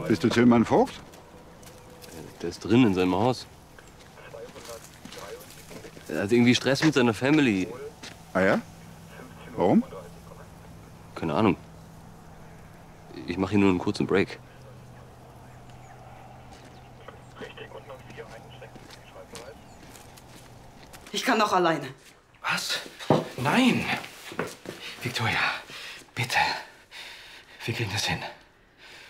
Bist du Tillmann Vogt? Der ist drin in seinem Haus. Er hat irgendwie Stress mit seiner Family. Ah ja? Warum? Keine Ahnung. Ich mache hier nur einen kurzen Break. Ich kann auch alleine. Was? Nein! Victoria, bitte. Wir kriegen das hin.